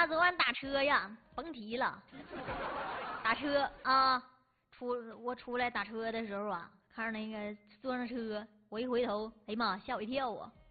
昨晚打车呀，甭提了。打车啊，我出来打车的时候啊，看着那个坐上车，我一回头，哎呀妈，吓我一跳啊！